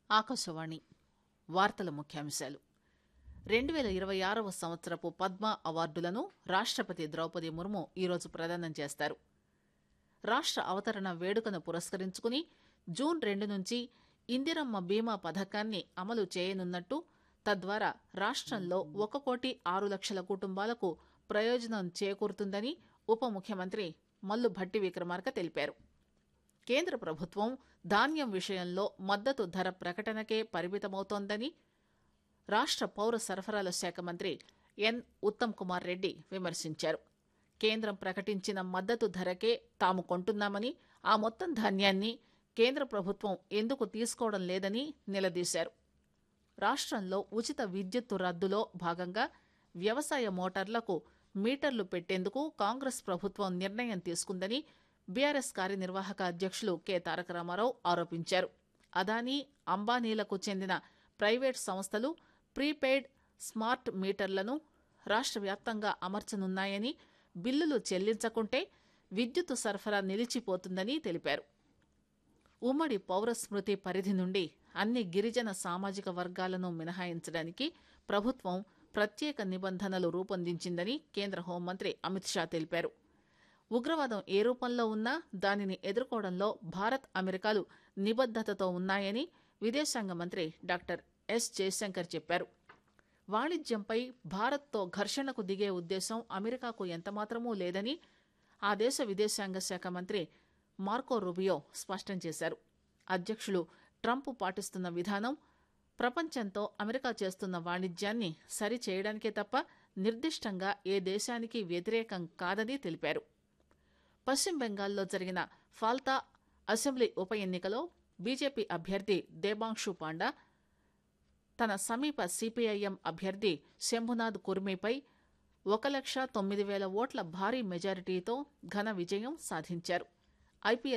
ఆకాశవాణి వార్తల ముఖ్యాంశాలు 2026వ సంవత్సరపు పద్మ అవార్డులను రాష్టపతి ద్రౌపది ముర్ము ఈరోజు ప్రదానం చేస్తారు. రాష్ట అవతరణ వేడుకను పురస్కరించుకుని జూన్ 2 నుంచి ఇందిరమ్మ బీమా పథకాన్ని అమలు చేయనున్నట్టు, తద్వారా రాష్టంలో 1,06,00,000 కుటుంబాలకు ప్రయోజనం చేకూరుతుందని ఉప ముఖ్యమంత్రి మల్లు భట్టి విక్రమార్క తెలిపారు. కేంద్ర ప్రభుత్వం ధాన్యం విషయంలో మద్దతు ధర ప్రకటనకే పరిమితమవుతోందని రాష్ట పౌర సరఫరాల శాఖ మంత్రి ఎన్ ఉత్తమ్ కుమార్ రెడ్డి విమర్శించారు. కేంద్రం ప్రకటించిన మద్దతు ధరకే తాము కొంటున్నామని, ఆ మొత్తం ధాన్యాన్ని కేంద్ర ప్రభుత్వం ఎందుకు తీసుకోవడం లేదని నిలదీశారు. రాష్టంలో ఉచిత విద్యుత్తు రద్దులో భాగంగా వ్యవసాయ మోటార్లకు మీటర్లు పెట్టేందుకు కాంగ్రెస్ ప్రభుత్వం నిర్ణయం తీసుకుందని బీఆర్ఎస్ కార్యనిర్వాహక అధ్యక్షులు కె తారక రామారావు ఆరోపించారు. అదానీ, అంబానీలకు చెందిన ప్రైవేట్ సంస్థలు ప్రీపెయిడ్ స్మార్ట్ మీటర్లను రాష్ట్ర వ్యాప్తంగా అమర్చనున్నాయని, బిల్లులు చెల్లించకుంటే విద్యుత్ సరఫరా నిలిచిపోతుందని తెలిపారు. ఉమ్మడి పౌర స్మృతి పరిధి నుండి అన్ని గిరిజన సామాజిక వర్గాలను మినహాయించడానికి ప్రభుత్వం ప్రత్యేక నిబంధనలు రూపొందించిందని కేంద్ర హోంమంత్రి అమిత్ షా తెలిపారు. ఉగ్రవాదం ఏ రూపంలో ఉన్నా దానిని ఎదుర్కోవడంలో భారత్, అమెరికాలు నిబద్దతతో ఉన్నాయని విదేశాంగ మంత్రి డాక్టర్ ఎస్ జయశంకర్ చెప్పారు. వాణిజ్యంపై భారత్తో ఘర్షణకు దిగే ఉద్దేశం అమెరికాకు ఎంతమాత్రమూ లేదని ఆ దేశ విదేశాంగ శాఖ మంత్రి మార్కో రూబియో స్పష్టం చేశారు. అధ్యక్షులు ట్రంప్ పాటిస్తున్న విధానం ప్రపంచంతో అమెరికా చేస్తున్న వాణిజ్యాన్ని సరిచేయడానికే తప్ప నిర్దిష్టంగా ఏ దేశానికి వ్యతిరేకం కాదని తెలిపారు. పశ్చిమ బెంగాల్లో జరిగిన ఫాల్తా అసెంబ్లీ ఉప ఎన్నికలో బీజేపీ అభ్యర్థి దేబాంశు పాండా తన సమీప సిపిఐఎం అభ్యర్థి శంభునాథ్ కుర్మీపై 1,09,000 ఓట్ల భారీ మెజారిటీతో ఘన విజయం సాధించారు. ఐపీఎల్